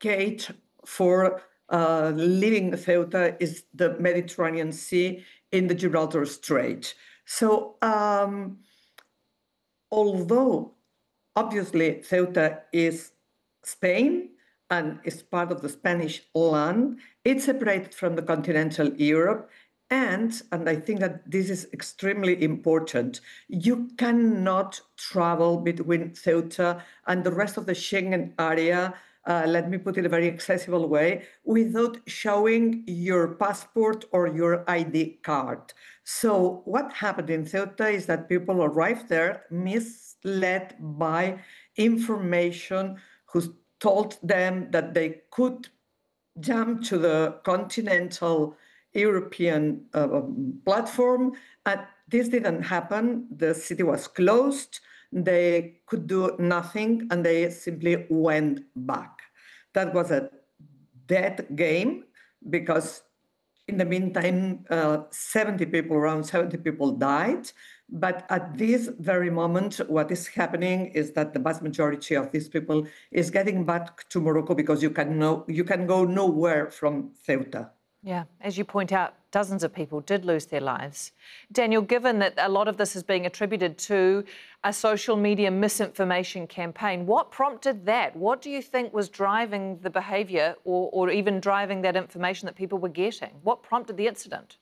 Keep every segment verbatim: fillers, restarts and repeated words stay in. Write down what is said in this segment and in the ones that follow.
gate for uh, leaving Ceuta is the Mediterranean Sea in the Gibraltar Strait. So um, although obviously Ceuta is Spain and is part of the Spanish land, it's separated from the continental Europe. And, and I think that this is extremely important, you cannot travel between Ceuta and the rest of the Schengen area, uh, let me put it in a very accessible way, without showing your passport or your I D card. So what happened in Ceuta is that people arrived there misled by information who told them that they could jump to the continental European uh, platform. And this didn't happen. The city was closed. They could do nothing, and they simply went back. That was a dead game because in the meantime, uh, seventy people, around seventy people died. But at this very moment, what is happening is that the vast majority of these people is getting back to Morocco because you can no, you can go nowhere from Ceuta. Yeah, as you point out, dozens of people did lose their lives. Daniel, given that a lot of this is being attributed to a social media misinformation campaign, what prompted that? What do you think was driving the behaviour or, or even driving that information that people were getting? What prompted the incident?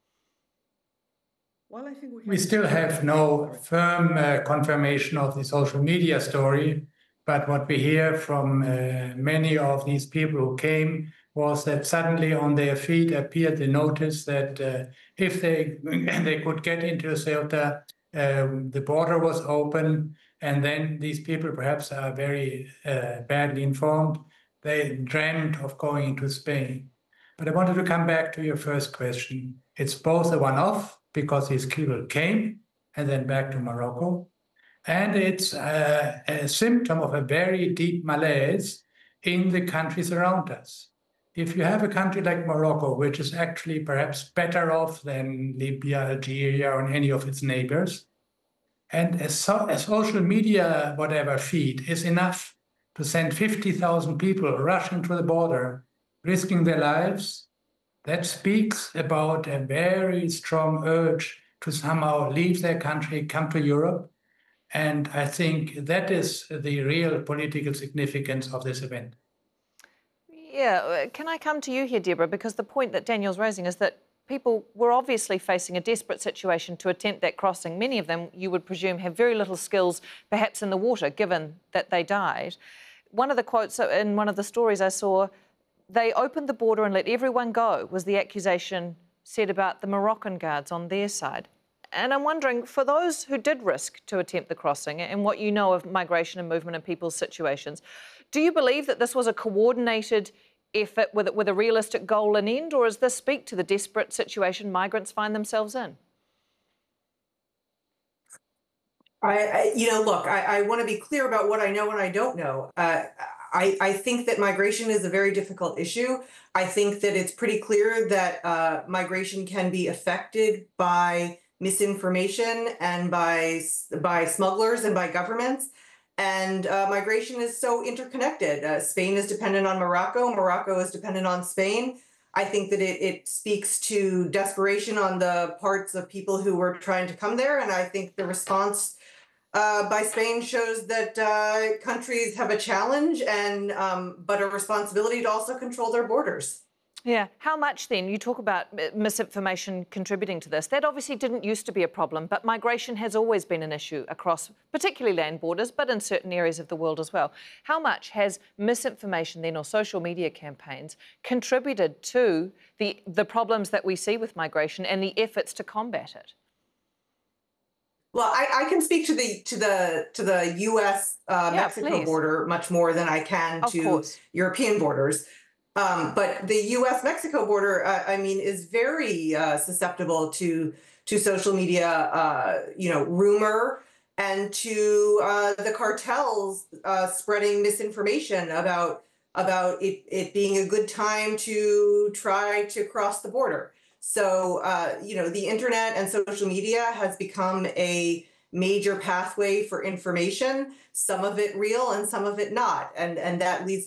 Well, I think we, we still have no firm uh, confirmation of the social media story, but what we hear from uh, many of these people who came was that suddenly on their feed appeared the notice that uh, if they they could get into Ceuta, um, the border was open, and then these people perhaps are very uh, badly informed. They dreamt of going into Spain. But I wanted to come back to your first question. It's both a one-off, because these people came and then back to Morocco, and it's uh, a symptom of a very deep malaise in the countries around us. If you have a country like Morocco, which is actually perhaps better off than Libya, Algeria, or any of its neighbors, and a, so a social media, whatever, feed is enough to send fifty thousand people rushing to the border, risking their lives, that speaks about a very strong urge to somehow leave their country, come to Europe. And I think that is the real political significance of this event. Yeah, can I come to you here, Deborah? Because the point that Daniel's raising is that people were obviously facing a desperate situation to attempt that crossing. Many of them, you would presume, have very little skills, perhaps in the water, given that they died. One of the quotes in one of the stories I saw, they opened the border and let everyone go, was the accusation said about the Moroccan guards on their side. And I'm wondering, for those who did risk to attempt the crossing and what you know of migration and movement and people's situations, do you believe that this was a coordinated effort with, with a realistic goal and end, or does this speak to the desperate situation migrants find themselves in? I, I you know, look, I, I want to be clear about what I know and I don't know. Uh, I, I think that migration is a very difficult issue. I think that it's pretty clear that uh, migration can be affected by misinformation and by by smugglers and by governments. And uh, migration is so interconnected. Uh, Spain is dependent on Morocco. Morocco is dependent on Spain. I think that it, it speaks to desperation on the parts of people who were trying to come there. And I think the response uh, by Spain shows that uh, countries have a challenge and um, but a responsibility to also control their borders. Yeah. How much then? You talk about misinformation contributing to this. That obviously didn't used to be a problem, but migration has always been an issue across particularly land borders, but in certain areas of the world as well. How much has misinformation then or social media campaigns contributed to the, the problems that we see with migration and the efforts to combat it? Well, I, I can speak to the to the to the U S uh, Yeah, Mexico please. border much more than I can Of to course. European borders. Um, but the U S Mexico border, uh, I mean, is very uh, susceptible to to social media, uh, you know, rumor and to uh, the cartels uh, spreading misinformation about about it, it being a good time to try to cross the border. So, uh, you know, the internet and social media has become a major pathway for information, some of it real and some of it not. And, and that leads